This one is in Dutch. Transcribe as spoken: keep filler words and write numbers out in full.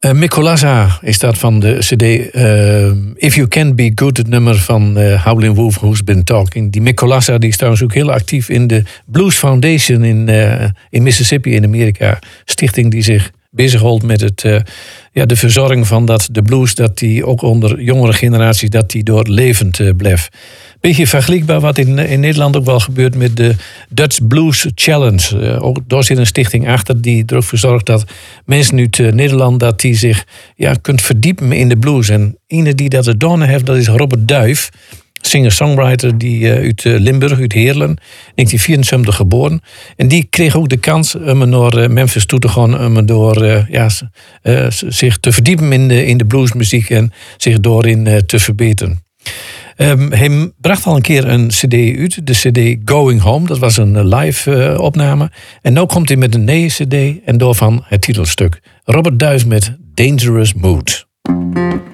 Uh, Mick Kolassa is dat van de cd uh, If You Can Be Good, het nummer van uh, Howlin' Wolf, Who's Been Talking. Die Mick Kolassa die is trouwens ook heel actief in de Blues Foundation in, uh, in Mississippi in Amerika. Stichting die zich bezighoudt met het, uh, ja, de verzorging van dat de blues, dat die ook onder jongere generaties, dat die door levend uh, blijft. Beetje vergelijkbaar wat in, in Nederland ook wel gebeurt met de Dutch Blues Challenge. Uh, ook daar zit een stichting achter die er ook voor zorgt dat mensen uit uh, Nederland dat die zich ja, kunt verdiepen in de blues. En een die dat gedaan heeft, dat is Robert Duif, singer-songwriter die uh, uit uh, Limburg, uit Heerlen, negentien vierenzeventig geboren. En die kreeg ook de kans om naar uh, Memphis toe te gaan, om door uh, ja, uh, zich te verdiepen in de, in de bluesmuziek en zich doorin uh, te verbeteren. Um, hij bracht al een keer een cd uit, de cd Going Home. Dat was een live uh, opname. En nu komt hij met een nieuwe cd en daarvan het titelstuk. Robert Duif met Dangerous Mood.